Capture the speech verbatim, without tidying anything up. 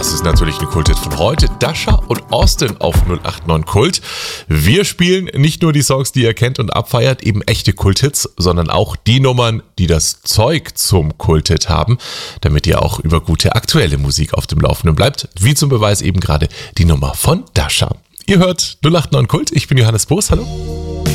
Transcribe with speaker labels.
Speaker 1: Das ist natürlich ein Kulthit von heute. Dasha und Austin auf null acht neun Kult. Wir spielen nicht nur die Songs, die ihr kennt und abfeiert, eben echte Kulthits, sondern auch die Nummern, die das Zeug zum Kulthit haben, damit ihr auch über gute aktuelle Musik auf dem Laufenden bleibt. Wie zum Beweis eben gerade die Nummer von Dasha. Ihr hört null acht neun Kult. Ich bin Johannes Boos. Hallo.